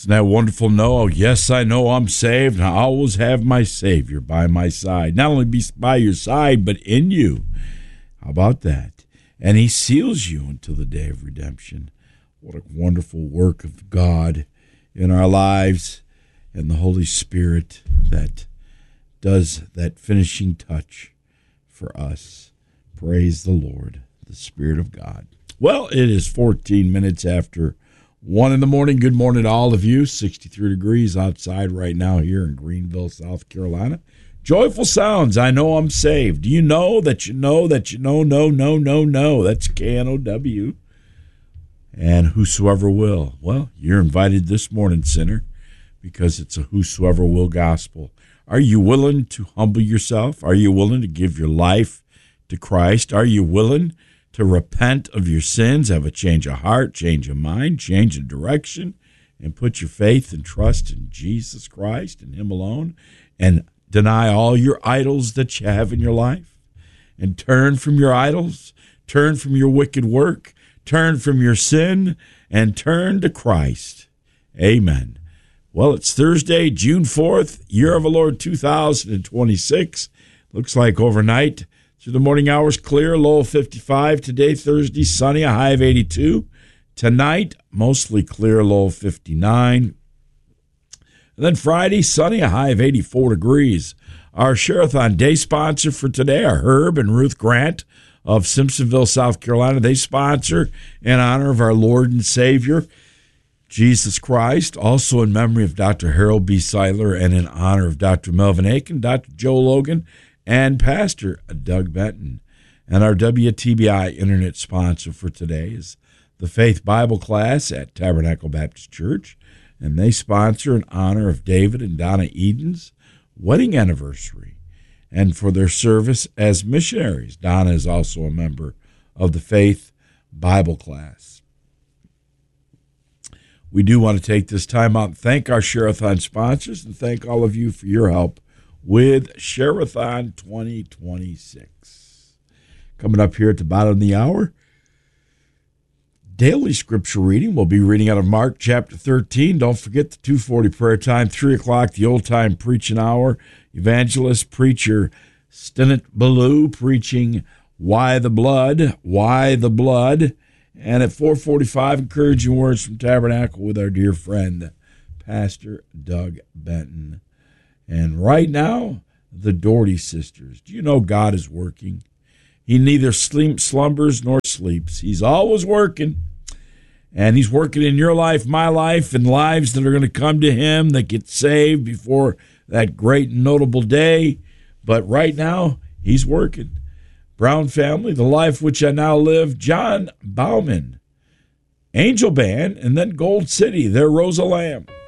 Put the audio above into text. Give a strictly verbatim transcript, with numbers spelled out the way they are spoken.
Isn't that wonderful? No, oh, yes, I know I'm saved, and I always have my Savior by my side. Not only be by your side, but in you. How about that? And he seals you until the day of redemption. What a wonderful work of God in our lives, and the Holy Spirit that does that finishing touch for us. Praise the Lord, the Spirit of God. Well, it is fourteen minutes after one in the morning. Good morning to all of you. sixty-three degrees outside right now here in Greenville, South Carolina. Joyful sounds. I know I'm saved. Do you know that you know that you know, no, no, no, no. That's K N O W. And whosoever will. Well, you're invited this morning, sinner, because it's a whosoever will gospel. Are you willing to humble yourself? Are you willing to give your life to Christ? Are you willing to repent of your sins, have a change of heart, change of mind, change of direction, and put your faith and trust in Jesus Christ and him alone, and deny all your idols that you have in your life, and turn from your idols, turn from your wicked work, turn from your sin, and turn to Christ? Amen. Well, it's Thursday, June fourth, year of the Lord two thousand twenty-six. Looks like overnight through the morning hours, clear, low of fifty-five. Today, Thursday, sunny, a high of eighty-two. Tonight, mostly clear, low of fifty-nine. And then Friday, sunny, a high of eighty-four degrees. Our Share-a-thon day sponsor for today are Herb and Ruth Grant of Simpsonville, South Carolina. They sponsor in honor of our Lord and Savior, Jesus Christ, also in memory of Doctor Harold B. Seidler and in honor of Doctor Melvin Aiken, Doctor Joe Logan, and Pastor Doug Benton. And our W T B I internet sponsor for today is the Faith Bible class at Tabernacle Baptist Church, and they sponsor in honor of David and Donna Eden's wedding anniversary and for their service as missionaries. Donna is also a member of the Faith Bible class. We do want to take this time out and thank our Share-a-thon sponsors and thank all of you for your help with Share-a-thon twenty twenty-six. Coming up here at the bottom of the hour, daily scripture reading. We'll be reading out of Mark chapter thirteen. Don't forget the two forty prayer time, three o'clock, the old time preaching hour. Evangelist, preacher Stennett Ballou preaching Why the Blood, Why the Blood. And at four forty-five, encouraging words from Tabernacle with our dear friend, Pastor Doug Benton. And right now, the Doherty sisters. Do you know God is working? He neither sleep, slumbers nor sleeps. He's always working. And he's working in your life, my life, and lives that are going to come to him that get saved before that great and notable day. But right now, he's working. Brown family, the life which I now live, John Bauman, Angel Band, and then Gold City, their Rosa Lamb.